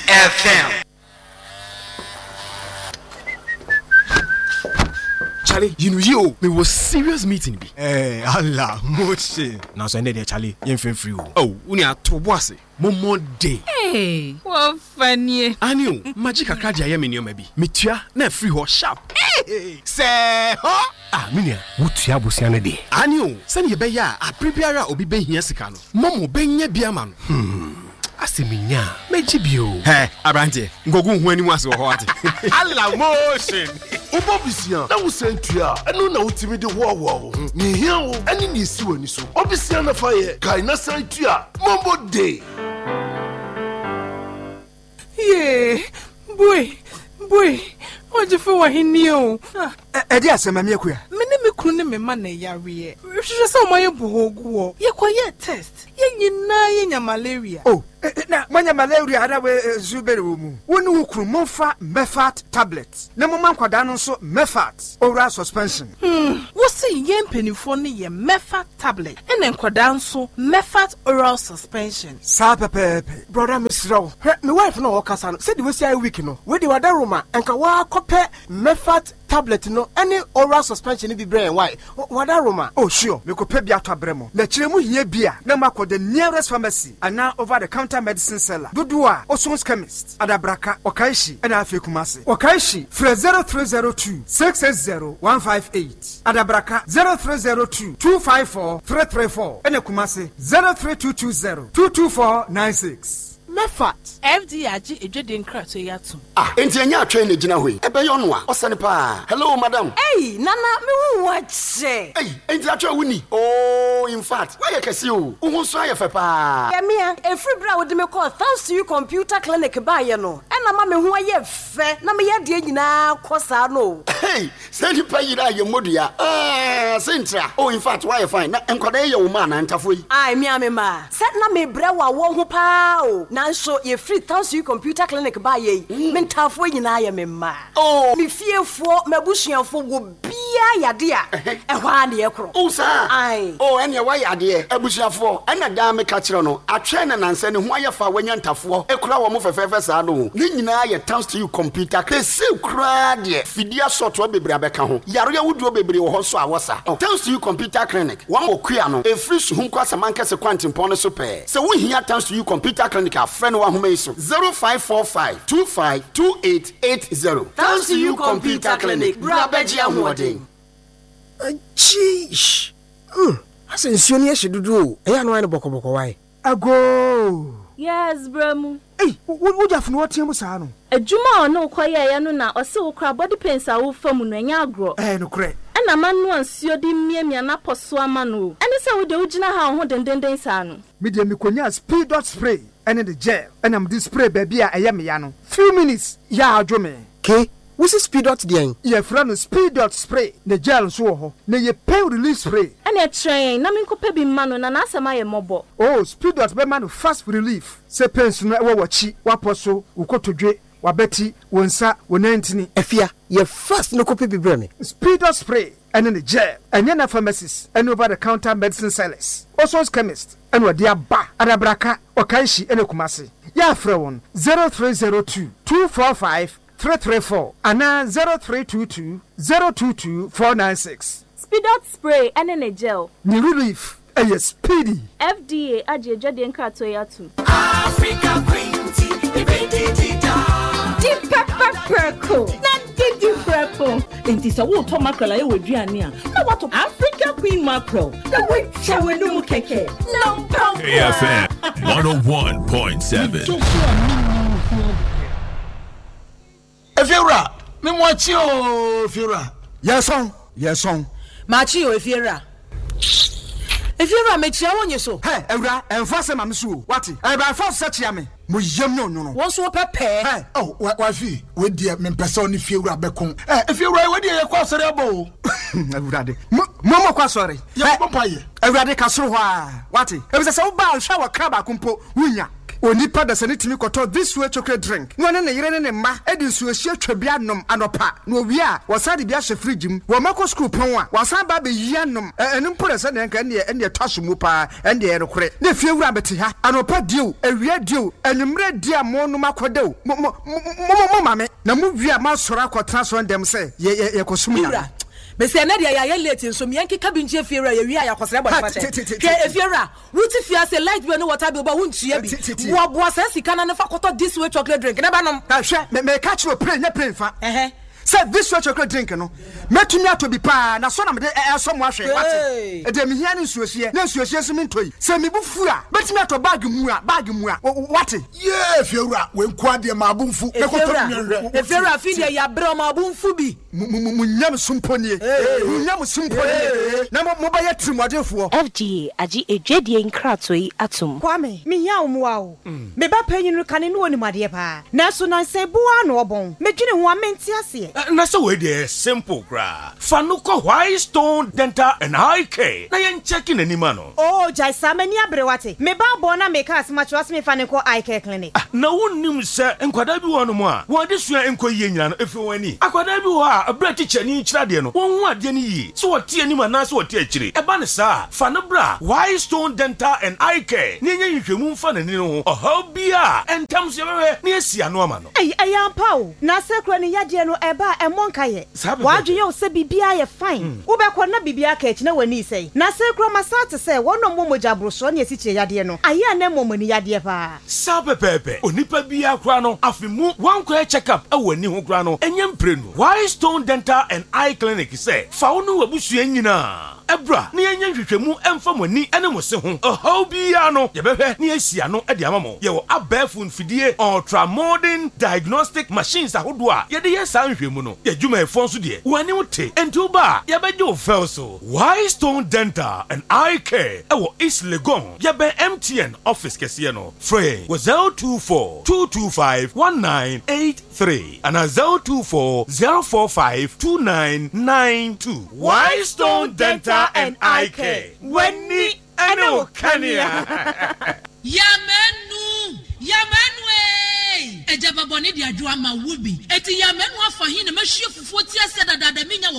FM. Charlie, you was serious meeting. Allah, motion. Now send it, Charlie. You free. Oh, we are to was it. Momo day. Hey, what funny. I knew magic akaja yemi maybe. Mitua na free ho sharp. Hey, say, huh? Ah, minia, wutia busiane day. I knew, send ye be ya, a prepare obi be here sikano. Momo benye biaman. Asiminya, mejibio. Hey, Abrante, ngogu when you was so hot. Allah motion. Obobisia, na wo sentua, eno na wotimi de wo. Ni hia wo, eni ni si wani so. Obisia na fa ye, kai na sentua, mombo day. Yeah, boy. What you for hini o? Edi asema me akuya. Me ne me kunu ne me ma na yare. Hwehwe se o maye bohogu o. Ye kwaye test. Ye nyina ye nya malaria. Oh, na manya malaria ada we zubere wo mu. Woni wo kunu monfa Mefat tablets. Na mo man kwada no so Mefat oral suspension. Wo se ye mpanifo ne ye Mefat tablet. Ene nkwada nso Mefat oral suspension. Sa pepe. Brother Misraw. Me wife no okasa no. Se di we say week no. We di wada Roma enka wa kope Mefat tablet no any oral suspension bi brain why wada Roma. Oh sure. Me kope bi ato abremo. Na kire mu hia bia na makọ the nearest pharmacy and now over the counter medicine seller. Dudua Osons chemist Adabraka Okaishi and Afikumasi. Okaishi fra 0302 660 158. Adabraka 0302 254 334 and Kumasi 03220 22496. Mefat FD aji ejede nkra to yatu. Enti anya atwe na gina hoi. Ebe yo no a osane pa. Hello madam. Hey, nana me hu wache. Hey, enti atwe wuni. Oh, in fact, why you kesi o? Uhun so ayefe pa. Ya mia, every bra wo de me call thanks to you computer clinic ba ye no. E na ma me hu aye fe, na me ye de nyina kosa no. Hey, say ni pa yira ye modua. Sentra. Oh, in fact, why you fine? Na enkwada ye wo ma na ntafo yi. Ai mia me ma. Set na me bra wa wo ho pa o. Nanso ye free thanks to you computer clinic ba ye. Me ntafo nyina ye me ma. Oh, me fiefo mabusuafo wo bia yade a. E hwa na ye kro. Oh, sir. Ai. Oh, ene wa yade abusuafo. Ena da me ka kire no. Atwe na nanse ne ho ayefa wanya ntafo. Ekura wo mo fefefe sa no. Ni nyina ye thanks to you computer. Kese kura de. Fidia software bebre abeka ho. Yaro ya wuduo bebre wo ho so awosa. Thanks to you computer clinic. Wa mo kua no. E free so hu kwasa mankese kwantimpon no so pe. Se wo hia thanks to you computer clinic friend wa home iso 0545 252880. Thanks to you computer clinic. Brabeji ahoden. Jeez. Asensio ni ehyedudu o. Eya no ane bokoboko why? Ago. Yes, Bremu. Hey, wo jafunu wo tiemu sa no. Adwuma ono ukoye ya no na ose wo kra body pains a wo famu no anya agro. No kre. Na manu ansio di miamia na poso amanu. Ene se wo de ugina ha ho dendenden sa no. Me de mikonya speed dot spray ene the gel ene am di spray baby a eye me ya no. Few minutes ya adwome. Ke what's speed dot den? Ye fra no speed dot spray the gel so ho. Na ye pain relief spray. Ene train na menkopa bi manu na asema ye mobo. Oh, speed dot be man fast relief. Se pains no e wo wachi, waposo, ukotodwe, wabeti, wonsa, wonantini. Efia, ye fast no kopi bi breme. Speed dot spray and in the gel and na pharmacies and over the counter medicine sellers. Osons chemist and what dia ba Adabraka Okaishi ene Kumasi. Ya frewon 0302 245 334 and 0322 022 496. Speed out spray and in a gel. Ni relief a speedy. FDA ajejade nkrato yatu. Africa Green Tea, Deep pepper perko. Na deep purple. Enti se wo to mackerel aye waduane a. Na what Africa Queen mackerel. Na we chewe no mu keke. No problem. AFM 101.7. Efiura, me mwachi o Efiura. Yes on. Machi o Efiura. Efiura me chia wonye so. Hey, Ewura, enfase mam so. What? E ba force chia me. Mo yem no. Won so pepe. Hey, oh, wa fi. We die me pese oni Efiura bekon. Efiura we die ye kwa sore abo. Ewura de. Mo kwa sore. Ye papa ye. Ewura de ka soro ho a. What? E be se wo ba hwa wa kraba kompo wunya. onipa da sane timi koto this way chocolate drink no ne yere ne ma edi nsuo hie twabia nom anopa no wi a wasade bia hye fridge mu wo mako school pon a wasan ba be yi anom enu mpore se ne nka ne twaso mu pa ende ye rekore ne fie wura beti ha anopa dio awia dio enumre dia mo no makodew mo mame na mu wi a ma soro akotra so ndem se ye kosum ya Bese na dia ya late nso miyanki kabinje fiera ya wi ya kwasere bo fate ke efiera wuti fia se light bill no water bill ba wuntua bi wo bo asa sika na fa koto this way chocolate drink na ba nom ka hwe me catch you pray nya pray fa say this way chocolate drink no metumi ato bi pa na so na me so mo ahwe wate e de me hia ne nsuohie na nsuohie so me ntoi se me bu fura metumi ato bag mu a wate ye fiera we nkwa de ma abumfu me koto nyanwe efiera fi de ya bre ma abumfu bi munyam sumponie munyam sumponie na mo ba ya trimodefo FGA agi edwedie nkratoi atom kwame me hia omwa o me ba panyinu kane no onimade pa na so na se bua no obon medwene ho amenti ase na so we dey simple gra fanuko White Stone Dental and Eye Care na yen checking anima no oh jai samani abrewate me ba bo na me ka asmacho me faniko Eye Care clinic na wonnim se enkwada bi wono mo a wode sua enkoyie nyina no efi wani akwada bi wo a bra teacher ni kira de no won hu ade ne yi so wote anima na so wote akire eba ne sa fa no bra White Stone Dental and Eye Care ni nya hwehwemu mfa ne no oha bia entam so bewe ne asia no ama no ayampa o na sekro ne yade no eba emonka ye wadwe o se bibia ye fine wo be ko na bibia ka echi na wani sei na sekro masate se wono momoja broso ne esiche yade no aya na momani yade pa sapepepe onipa bia kra no afimu wan kwa check up awani ho kra no enyem prenu White Stone Dental and Eye Clinic say fa wonu wabusua nyina ebra ne yenye hwehwemu emfa mani ene mo se ho oho bia no ye behwe ne asia no de amamo ye wo abafu mfidie ultra modern diagnostic machines ahodo a ye de ye san hwehmu no ye dwuma efo nso de wani wote enti ba ye beje wo fel so White Stone Dental and Eye Care ewo East Legon ye be MTN office kese no free was 024 225 1983 and 024 045 2992 White Stone Dental and Eye Care Wenni eno kania Yamenu ejaba boni di adwo ama wubi eti yamenu afa hin na mahwie fufuo ti ase dada minya